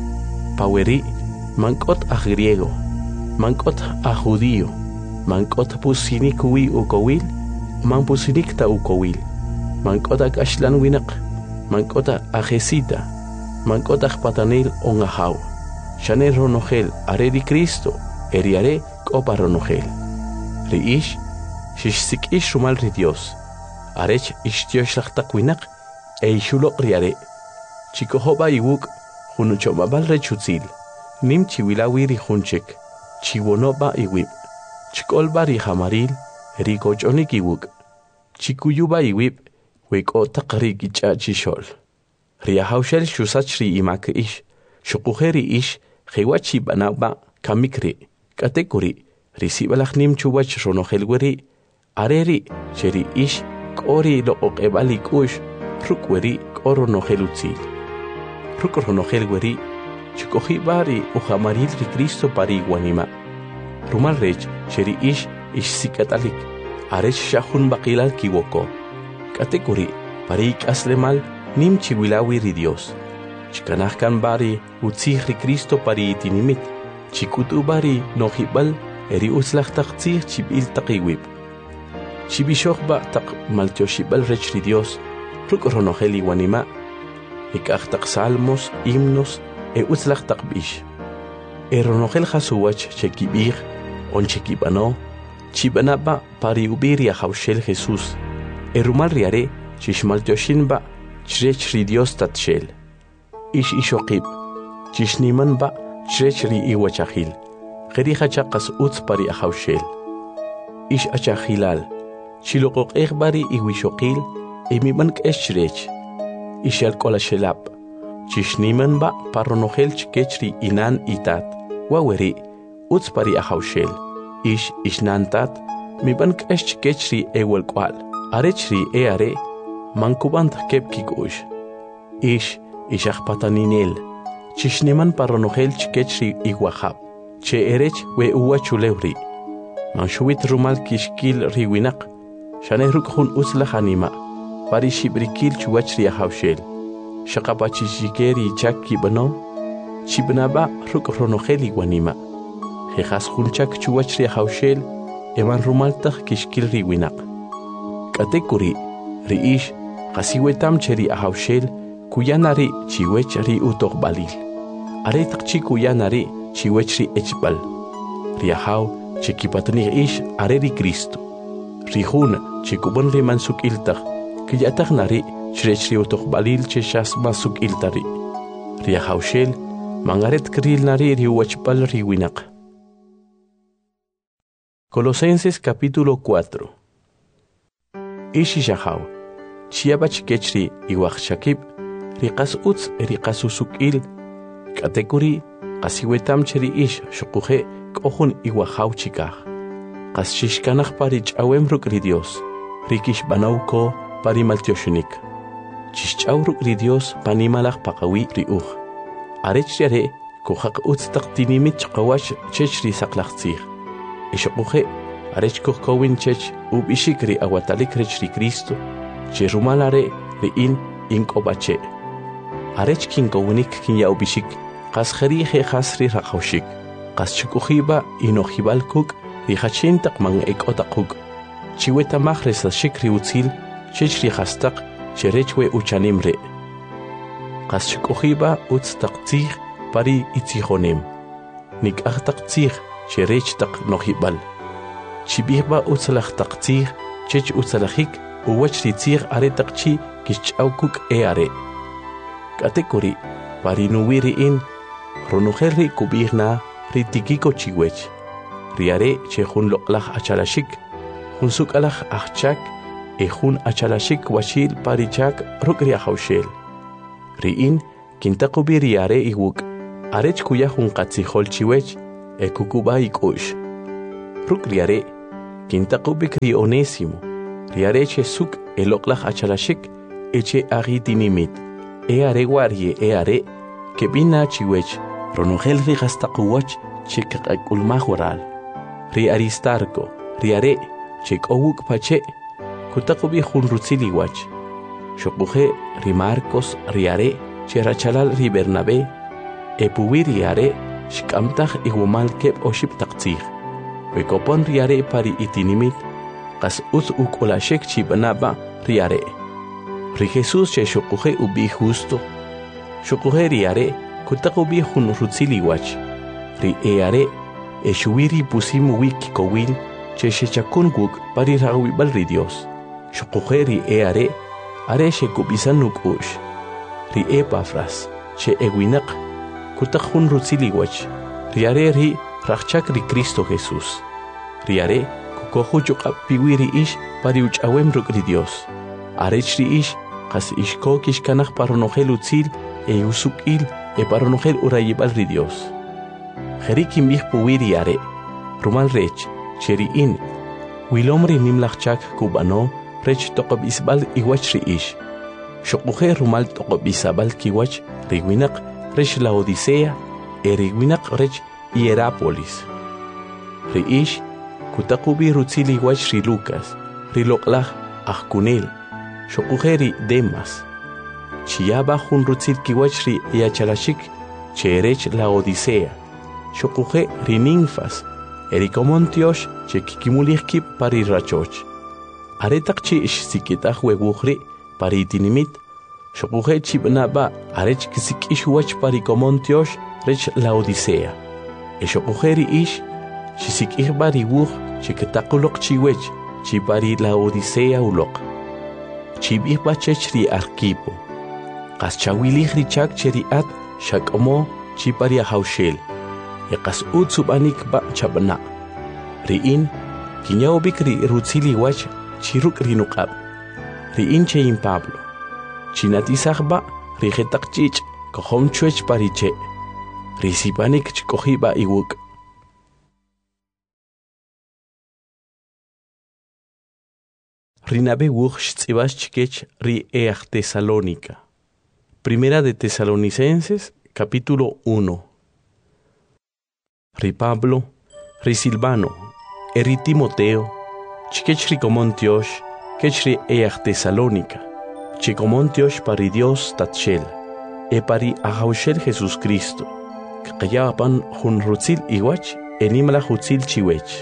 Paweri mank'ot aj griego, mank'ot aj judío, mank'ot pusinik wi ukowil, man pusinik ta ukowil, mank'ot ak ashlan winaq, mank'ot aj jesita, mank'ot aj patanil on ajaw. Shane ronojel are ri Cristo, eriare k'opa ronojel. Ri'ix xixsik'ix rumal ri Dios, arech ixtioxlaj taq winaq e ixuloq riare. Chikojoba iwuk junuchomabal rechutzil, nim chiwilawi ri junchek, chiwonoba iwib, chkolba ri jamaril, ri kochonik iwuk, chikuyuba iwib, weko taq ri kich'a chixol. Ri ahawshel xusach ri imak ix, xuquje ri ix, jewa chib'anaba kamik ri, k'atekuri, ri sibalaj nim chuwach ronojel weri, are ri che ri ix k'o ri loq'oq'eb'al ik'ux, ruk' weri k'o ronojel utzil. Ruk' ronojel weri, chikojiba ri ujamaril ri Cristo pari iwanima. Rumal rech che ri ix ixsik'atalik, arech xajun baqilal kiwoko. K'atekuri, pari ik'aslemal nim chiwilawi ri Dios. Chikanaj kan bari utzij ri Cristo pari itinimit, chikutu bari nojib'al eri utzlaj taq tzij chib'il taq iwib. Chibixoj ba taq maltioxib'al rech ri Dios, ruk' ronojel iwanima, ik'aj taq salmos, himnos, e utzlaj taq b'ix. E ronojel jasuwach che kib'ij, on che kib'ano, chib'anaba pari ubir yajawxel Jesús. E rumal riare chixmaltioxin ba chrech ri Dios tatxel. Ix ixoqib, chixniman ba chrech ri iwachajil, qeri hachaqas utz pari ajawxel. Ix achajilal, chiloqoq'ej bari iwishoqil, e miban k'ex chrech. Ix alk'olaxelab, chixniman ba parronojel chkech ri inan itat, waweri, utz pari ajawxel. Ix ixnantat, miban k'ex chkech ri ewelk'wal, arech ri e are, mankubant kep kik'ux. Ix ixajpataninel, chixniman parronojel chkech ri iwajab, che erech we uwa chulewri. Manxuwit rumal kixkil ri winaq, shane ruk' jun utzlaj anima, pari xibrikil chuwach ri ajawxel. Xaqapachixike ri chak kib'ano, chib'naba ruk' ronojel iwanima. Jejas jun chak chuwach ri ajawxel, eman rumal taj kixkil ri winaq. K'atekuri, ri ix qasiwetam che ri ajawxel, kuyanari chiwech ri utoqb'alil. Are taq chi kuyanari chiwech ri echb'al. Ri ajaw che kipatanij ix are ri Cristo. Ri jun che kub'on ri mansuk'iltaj, kiyataj nari chrech ri utoqb'alil che xas masuk'iltari. Ri ajawxel mangaret kril nari ri uwachb'al ri winaq. Colosenses capítulo cuatro. Ix ixajaw, chiyaba chkech ri iwajxakib, ri qas utz eri qas usuk'il, k'atekuri qasiwetam che ri ix xuquje k'o jun iwajaw chikaj. Qas xixkanaj pari ch'awem ruk' ri Dios, ri kixb'anaw ko pari maltioxunik. Chixch'aw ruk' ri Dios panimalaj paqawi ri uj. Arech riare kujaq utz taq tinimit chqawach chech ri saqlaj tzij. Ixuquje arech kujkowin chech ub'ixik ri awatalik rech ri Cristo, che rumal are ri in ink'obache. Arech kinkowinik kinyawb'ixik, qas jeri jejas ri raqawxik, qas chukujiba inojibal kuk' ri jachin taq man ek'otaq kuk'. Chiwetamaj resaxik ri utzil, chech ri jastaq che rech we uchanim re. Qas chukujiba utz taq tzij pari itzijonem. Nik'aj taq tzij che rech taq nojibal. Chibijba utzalaj taq tzij, chech utzalajik uwach ri tzij are taq chi kixch'aw kuk' e are. K'atekuri, pari nuwi ri in, ronojel ri kub'ij na ri tikiko chiwech. Ri are che jun loq'laj achalaxik, jun suk'alaj ajchak, e jun achalashik wachil pari chak ruk' ri ajawxel. Ri in kintaqubi ri are iwuk', arech kuya jun qatzijol chiwech, e kukuba ik'ux. Ruk' ri are, Quintaqubik ri Onésimo, ri areche suk eloklaj achalashik, eche agitinimit, e are guarie e are, que bina chiwech, ronogel ri gastakuwach, chikak ulmajoral. Ri Aristarco, ri are, chik owuk pache, kutakubi junrutziliwach. Shokuje ri Marcos, ri are, cherachalal ri Bernabé, e puwiri are, shikamtaj igumal kep oship taktzig. Wekopon ri are pari itinimit, kas uz ukolashek chibanaba ri are. Ri Jesús che shokuje ubi justo, shokuje ri are, kutakubi junrutziliwach. Ri e are, e shuwiri pusimu wiki kowil, che shechakun guk pari rawibal ri Dios. Shokuje ri e are, are shekubisanuk ush. Ri Epafras, che ewinak, kutak junrutziliwach. Ri are ri rachak ri Cristo Jesús. Ri are, kukohu chukap piwiri ish pari uchawem ruk ri Dios. Arech ri ish, kas ishko kishkanach paronogel utzil, e usukil, e paronogel urayibal ri Dios. Jerikim bih puwiri are, rumal rech, cheri in, wilomri nimlachchak kubano, rech tokob isbal iwach ri ish. Shokuje rumal tokob isabal kiwach, rigwinak, rech la Odisea, e rigwinak rech Hierápolis. Ri ish, kutakubi rutzili iwach ri Lucas, ri loklach achkunel, shokuje ri Demas. Chiyaba jun rutzil kiwach ri yachalashik, cherech la Odisea. Shokuje ri Ninfas, erikomontiosh che kikimulihkip pari rachoch. Aretak chi ish sikitach weguchri pari itinimit, shokuje chibnaba arech kisik ish wach pari komontiosh rech la Odisea. E shokuje ri ish, chisik ich bari wuch che ketakulok chiwech, chi pari la Odisea ulok. Chibich bachech ri Arquipo. Kas chawilih ri chak cheri at shakomo chi pari ahaushel. Ekas utsubanik ba chabna. Riin, kinyawbik ri rutzili wach, chiruk rinukab. Riin chein Pablo. Chinatisach ba, ri jetak chich, kohom chuech pariche. Risipanik chikohiba iwuk. Rinabe wuch shtzibas chikech ri each Tesalónica. Primera de Tesalonicenses, capítulo uno. Ri Pablo, ri Silvano, e ri Timoteo, chikech ri komontiosh, kech ri each Tesalónica, chikomontiosh pari Dios tatshel, e pari ahaushel Jesús Cristo, kakayapan jun rutzil iwach, e nimla hutzil chiwech.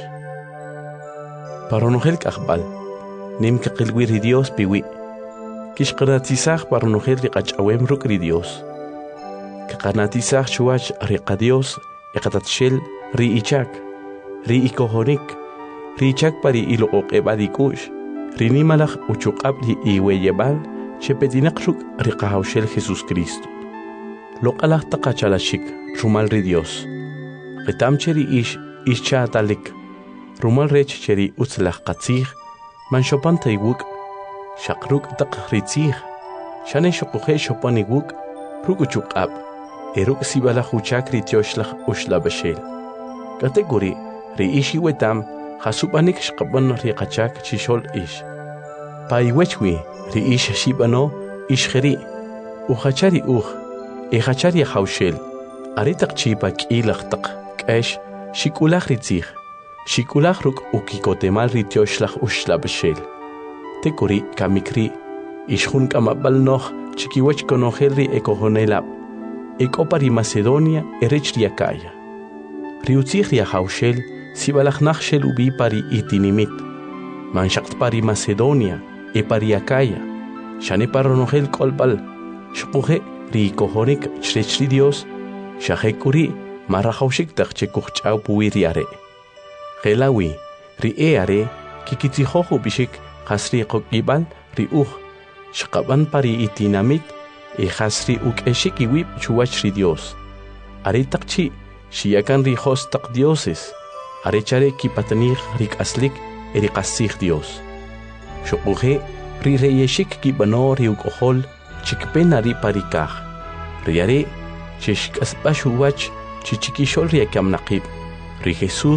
Paronogel kachbal, nim kakilwi ri Dios piwi, kishkanatisach paronogel ri kachawem ruk ri Dios, kakanatisach chuach ri Dios, Ekatatshel ri ichak, ri ikohonik, ri ichak pari ilo oqebadikush, ri nimalach uchukab ri iweyebal, chepetinakruk ri kahaushel Jesús Cristo. Lokalach takachalashik, rumal ri Dios. Retam cheri ish, ish chaatalik, rumal rech cheri utzlach katzig, man shopan taywuk, shakruk tak ritzig, shane shokuje shopan iwuk, ruk uchukab. Eruk sibala huchak ri tioshlach ushla bashel. Kategori ri ishi wetam hasubanik shkaban ri kachak chishol ish. Pa iwechwi ri ish shibano ish kheri. Uchachari uch, e hachari haushel. Aritak chipa kilach tak kesh shikulach ri tzig. Shikulach ruk ukikotemal ri tioshlach ushla bashel. Tekori kamikri ishun kamabal noch chikiwech konohel ri ekohonelab. Ekopari Macedonia erech riakaya. Riutzich riahaushel, sibalachnach shel ubi pari itinimit. Manshakt pari Macedonia, e pari akaya. Shane paronogel kolbal, shpuje riikohonik chrechri Dios, shahekuri marahaushik tachchekuchau puiriare. Gelawi, rieare, kikitihohu bishik, hasri kokibal, riuch, shkaban pari itinamit, e hasri uk eshik iwip chuach ri Dios. Aritakchi, shiakan ri hostak dioses, arechare kipatanich rik aslik erikasig Dios. Shokuje ri reyeshik kibano ri uk ohol, chikpena ri parikaj. Riare, chishkasbashuwach, chichikishol ri akamnaqib. Ri Jesús,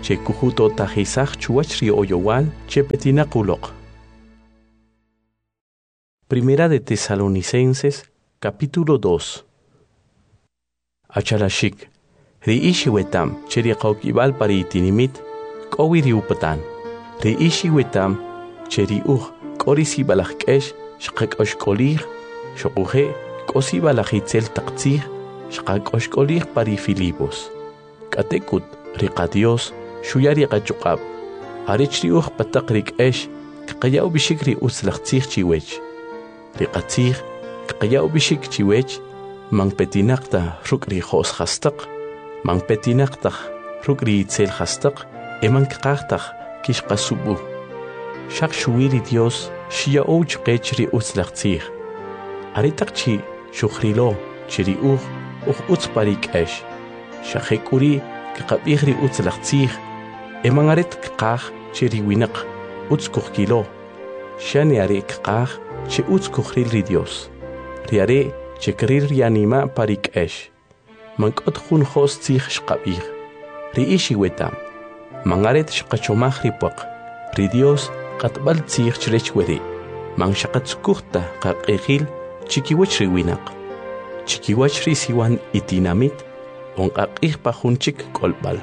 che kujuto tajisaj chuach ri oyowal che petina kulok. Primera de Tesalonicenses, capítulo dos. Achalashik, ri ishi wetam, che ri qaukibal pari itinimit, kowi ri upatan. Ri ishi wetam, che ri uj, kori si balakkesh, shqak oshkolir, shokuje, kosi balakitzel taktzir, shqak oshkolir pari Filipos. Katekut, ri qadios, shuyari qachukab. Arich ri uj patak rik esh, kqayaw bishik ri utzlaktzir chiwech. Riqatzir, kqayaw bishik chiwech, mang petinaqta rukri khos khastaq, mang petinaqta rukri itzel khastaq, eman kqaqtaq kishqasubu. Shaq shuwiri Dios, shia ouch qechri utzlaqtzir. Aritaq chi shukhrilo, chiri uj, uj utzparik esh. Shaqekuri kqabihri utzlaqtzir, eman arit kqaq chiri winaq, utzkuhkilo. Shani are kqaq, che utz kuhril ri Dios. Riare che krir rianima parik esh. Mankot khun khos tzih shqabir. Ri ishi wetam. Mangaret shqachomach ripuak. Ri Dios qatbal tzih chrech weri. Mang shaqatzkuhta qaqekhil chikiwach ri winak. Chikiwach ri siwan itinamit. On qaqih pa khunchik kolbal.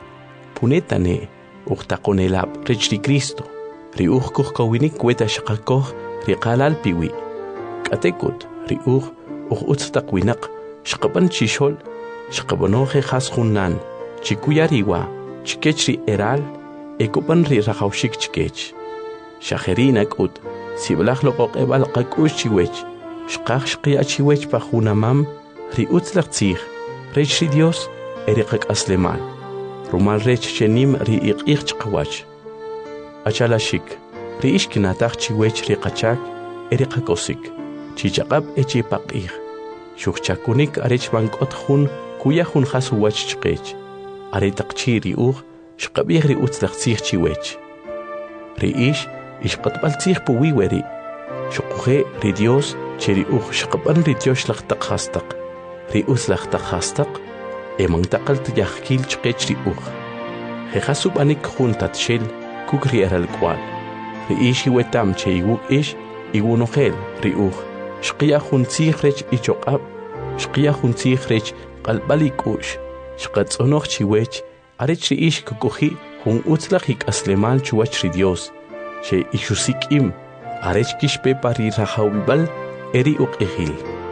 Punetane uqtaqonelab rich ri Cristo. Ri uj kuhkawinik weta shaqakoh ri qalal piwi. Katekut, ri uj, uj utztak winak, shqaban chishol, shqabanoje khas khunnan, chikuyariwa, chikech ri eral, ekupan ri rajawshik chikech. Shajerinak ut, siblaj loqoq ebal qakush chiwech, shqaq shqiya chiwech pa khunamam, ri utzlak tzih, rech ri Dios, eriqak aslemal. Rumal rech chenim ri iqih chqawach. Achalashik, ri ishkinataj chiwech ri qachak, eri qakosik, chichaqab echi paqih. Shukchakunik arech bankot jun, kuya jun jasu wach chqech. Aretaqchi ri uj, shqabih ri utzlaqtzih chiwech. Ri ish, ishqatbal tzih puwiweri. Shukuje ri Dios, che ri uj shqaban ri Dios laqtaq hastaq. Ri utzlaqtaq hastaq, emang taqal tiyahkil chqech ri uj. Jejasub anik jun tatshel, kukri eral kwal. Ri ishi wetam che iwuk ish, iwunojel, ri uj. Shqiya jun tzijrech ichoqab, shqiya jun tzijrech qalbalik ush. Shqatzonoch chiwech, arech ri ish kukuji jun utzlaq ikaslemal chuwach ri Dios. Che ishusik im, arech kishpe pari rajawibal, eri uqihil.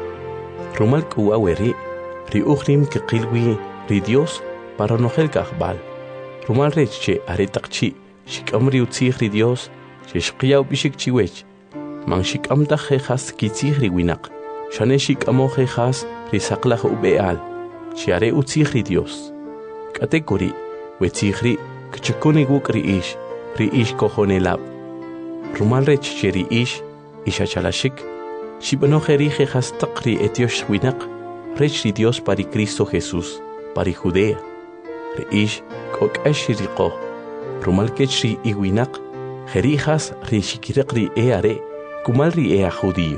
Rumal kuwa weri, ri ujrim kikilwi ri Dios para nojel kahbal. Rumal rech che aretaqchi, shikamri utzij ri Dios, che shqiyaw bishik chiwech. Man shikamta jejas kitzij ri winak. Shane shikamo jejas ri saqlaj ubeal. Chiare utzij ri Dios. Katekuri, wetzij ri, kchakuni guk ri ish, ri ish kojonelab. Rumal rech che ri ish, ishachalashik, shibanoje ri jejas taqri etiosh winak, rech ri Dios pari Cristo Jesús, pari Judea. Ri ish, kok esh ri ko. Rumal kech ri iwinak, jerijas ri shikiraq ri eare, kumal ri ea judío.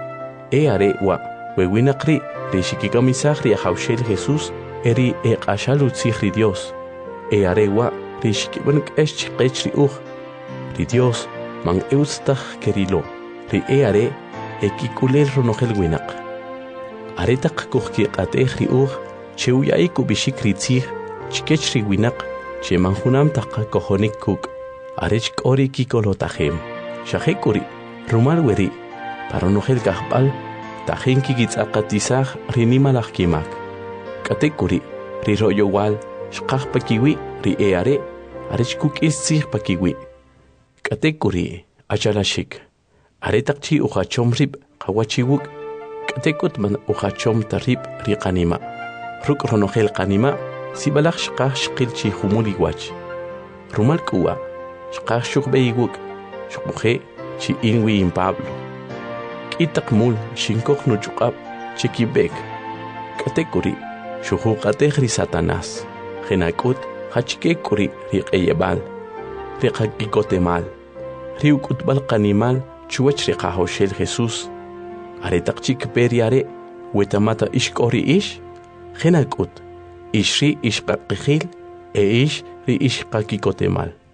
Eare wa, wewinak ri, ri shikikamisaj ri ajawshel Jesús, eri eqashal utzij ri Dios. Eare wa, ri shikibanak esh chiqech ri uj. Ri Dios, man eustaj kerilo, ri eare, ekikulel ronojel winak. Aretaq kuhkiqatej ri uj, che uyaiku bishik ri tzij, chikech ri winak, che manjunam taqa kojonik kuk. Arech kori kikolotajem. Shajekuri, rumal weri, paronojel kahbal, tajen kikitzaqatizaj rinimalaj kimak. Katekuri, ri royowal, shqaj pakiwi, ri eare, arech kukis tzij pakiwi. Katekuri, achalashik, aretaqchi ujachom rib, qawachiwuk, katekut man ujachom tarib ri qanima. Ruk ronojel qanima, sibalaj shqaj shqilchi humuli wach. Rumal kuwa, shqaj shukbeyiwuk, shukuje, chi inwi in Pablo. Kitak mul, shinkok nuchukab, chikibek. Katekuri, shujuqatej ri Satanás. Genakut, hachikekuri ri qeyebal. Ri qakikotemal. Ri ukutbal qanimal, chuwach ri qahoshel Jesús. Aretaqchik periare, wetamata ishkori ish. Genakut, ishri ishqaqijil, e ish ri ish pakikotemal.